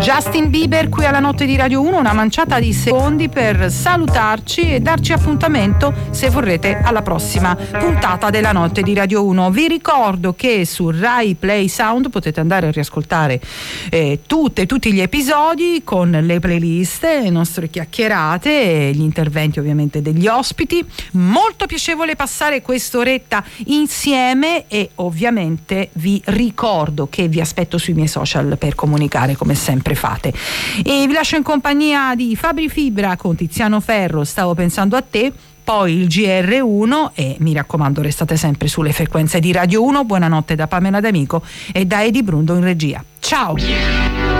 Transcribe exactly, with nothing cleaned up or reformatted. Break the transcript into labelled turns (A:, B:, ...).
A: Justin Bieber qui alla notte di Radio uno, una manciata di secondi per salutarci e darci appuntamento, se vorrete, alla prossima puntata della notte di Radio uno. Vi ricordo che su Rai Play Sound potete andare a riascoltare eh, tutte, tutti gli episodi con le playlist, le nostre chiacchierate, gli interventi ovviamente degli ospiti. Molto piacevole passare quest'oretta insieme e ovviamente vi ricordo che vi aspetto sui miei social per comunicare come sempre fate. E vi lascio in compagnia di Fabri Fibra con Tiziano Ferro, Stavo pensando a te, poi il G R uno e mi raccomando restate sempre sulle frequenze di Radio uno. Buonanotte da Pamela D'Amico e da Edi Brundo in regia. Ciao!